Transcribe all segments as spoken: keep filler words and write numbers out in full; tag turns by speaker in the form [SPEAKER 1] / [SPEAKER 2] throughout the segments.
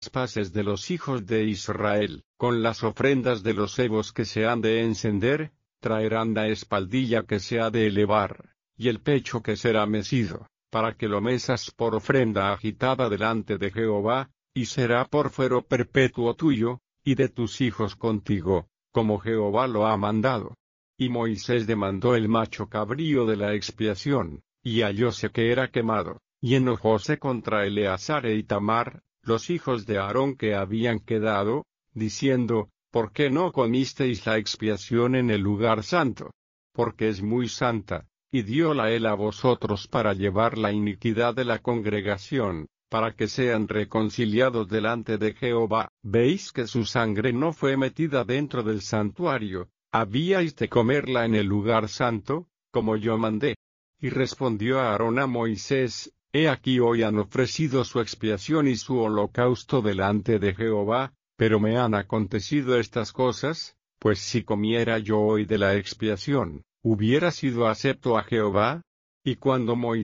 [SPEAKER 1] paces de los hijos de Israel, con las ofrendas de los hebos que se han de encender, traerán la espaldilla que se ha de elevar, y el pecho que será mecido, para que lo mesas por ofrenda agitada delante de Jehová, y será por fuero perpetuo tuyo, y de tus hijos contigo, como Jehová lo ha mandado. Y Moisés demandó el macho cabrío de la expiación, y hallóse que era quemado, y enojóse contra Eleazar e Itamar, los hijos de Aarón que habían quedado, diciendo, ¿por qué no comisteis la expiación en el lugar santo? Porque es muy santa, y dióla él a vosotros para llevar la iniquidad de la congregación, para que sean reconciliados delante de Jehová. ¿Veis que su sangre no fue metida dentro del santuario? ¿Habíais de comerla en el lugar santo, como yo mandé? Y respondió Aarón a Moisés, he aquí hoy han ofrecido su expiación y su holocausto delante de Jehová, pero me han acontecido estas cosas, pues si comiera yo hoy de la expiación, ¿hubiera sido acepto a Jehová? Y cuando Moisés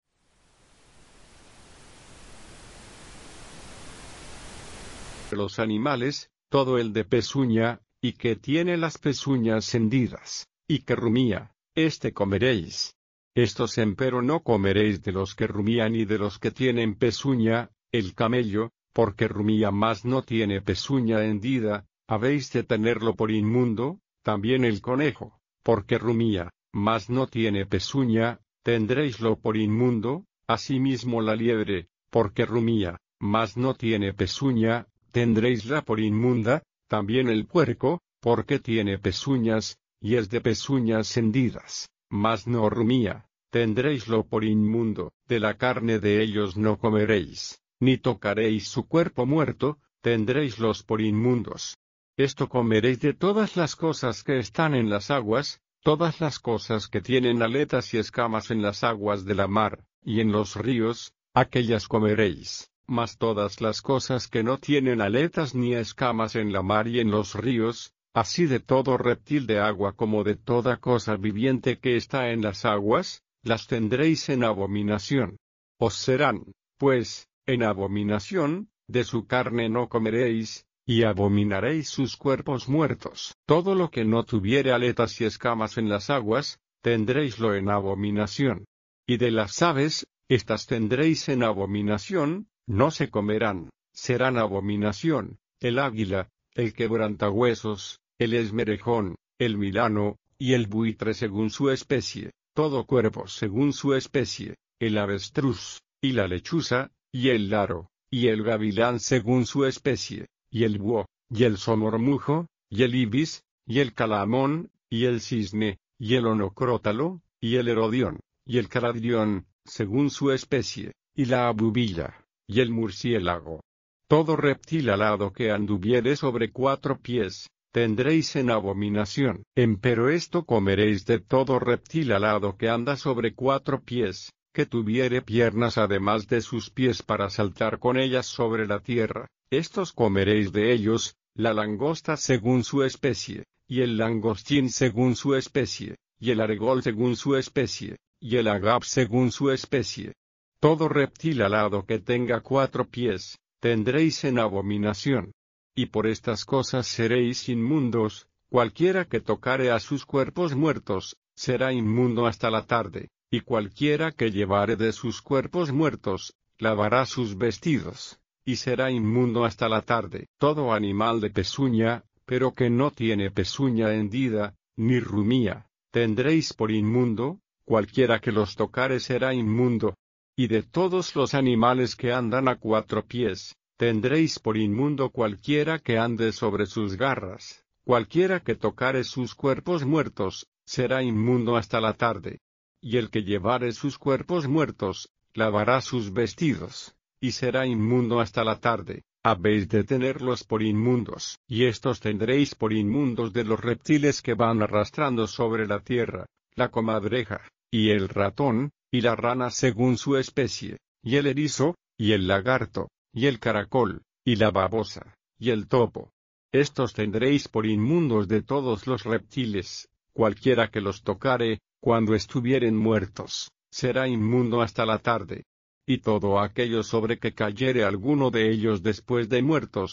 [SPEAKER 1] los animales, todo el de pezuña, y que tiene las pezuñas hendidas, y que rumía, este comeréis. Estos empero no comeréis de los que rumían y de los que tienen pezuña, el camello, porque rumía mas no tiene pezuña hendida, habéis de tenerlo por inmundo, también el conejo, porque rumía, mas no tiene pezuña, tendréislo por inmundo, asimismo la liebre, porque rumía, mas no tiene pezuña, tendréisla por inmunda, también el puerco, porque tiene pezuñas, y es de pezuñas hendidas, mas no rumía, tendréislo por inmundo, de la carne de ellos no comeréis, ni tocaréis su cuerpo muerto, tendréislos por inmundos. Esto comeréis de todas las cosas que están en las aguas, todas las cosas que tienen aletas y escamas en las aguas de la mar, y en los ríos, aquellas comeréis. Mas todas las cosas que no tienen aletas ni escamas en la mar y en los ríos, así de todo reptil de agua como de toda cosa viviente que está en las aguas, las tendréis en abominación. Os serán, pues, en abominación, de su carne no comeréis, y abominaréis sus cuerpos muertos. Todo lo que no tuviere aletas y escamas en las aguas, tendréislo en abominación. Y de las aves, estas tendréis en abominación, no se comerán, serán abominación, el águila, el quebrantahuesos, el esmerejón, el milano, y el buitre según su especie, todo cuervo según su especie, el avestruz, y la lechuza, y el laro, y el gavilán según su especie, y el búho, y el somormujo, y el ibis, y el calamón, y el cisne, y el onocrótalo, y el herodión, y el caladión, según su especie, y la abubilla, y el murciélago. Todo reptil alado que anduviere sobre cuatro pies, tendréis en abominación. Empero esto comeréis de todo reptil alado que anda sobre cuatro pies, que tuviere piernas además de sus pies para saltar con ellas sobre la tierra. Estos comeréis de ellos, la langosta según su especie, y el langostín según su especie, y el argol según su especie, y el agap según su especie. Todo reptil alado que tenga cuatro pies, tendréis en abominación. Y por estas cosas seréis inmundos, cualquiera que tocare a sus cuerpos muertos, será inmundo hasta la tarde, y cualquiera que llevare de sus cuerpos muertos, lavará sus vestidos, y será inmundo hasta la tarde. Todo animal de pezuña, pero que no tiene pezuña hendida, ni rumía, tendréis por inmundo, cualquiera que los tocare será inmundo. Y de todos los animales que andan a cuatro pies, tendréis por inmundo cualquiera que ande sobre sus garras, cualquiera que tocare sus cuerpos muertos, será inmundo hasta la tarde. Y el que llevare sus cuerpos muertos, lavará sus vestidos, y será inmundo hasta la tarde. Habéis de tenerlos por inmundos. Y estos tendréis por inmundos de los reptiles que van arrastrando sobre la tierra, la comadreja, y el ratón, y la rana según su especie, y el erizo, y el lagarto, y el caracol, y la babosa, y el topo. Estos tendréis por inmundos de todos los reptiles, cualquiera que los tocare, cuando estuvieren muertos, será inmundo hasta la tarde. Y todo aquello sobre que cayere alguno de ellos después de muertos,